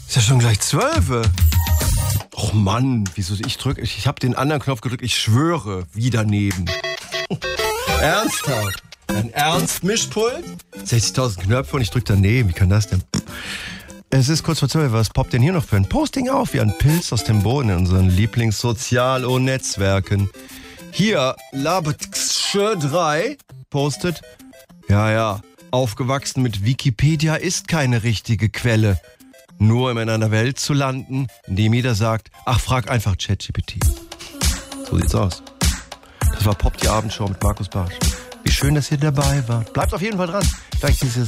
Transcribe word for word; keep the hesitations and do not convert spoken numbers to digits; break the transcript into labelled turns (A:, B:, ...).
A: Ist ja schon gleich zwölf. Och Mann, wieso ich drücke, ich, ich habe den anderen Knopf gedrückt, ich schwöre, wie daneben. Ernsthaft? Ein Ernst-Mischpult? sechzigtausend Knöpfe und ich drücke daneben, wie kann das denn? Es ist kurz vor zwölf, was poppt denn hier noch für ein Posting auf, wie ein Pilz aus dem Boden in unseren Lieblings-Sozial- und Netzwerken. Hier, Labetsche drei postet, ja, ja, aufgewachsen mit Wikipedia ist keine richtige Quelle. Nur um in einer Welt zu landen, in dem jeder sagt, ach, frag einfach ChatGPT. So sieht's aus. Das war Pop, die Abendshow mit Markus Bartsch. Wie schön, dass ihr dabei wart. Bleibt auf jeden Fall dran. Vielleicht ist es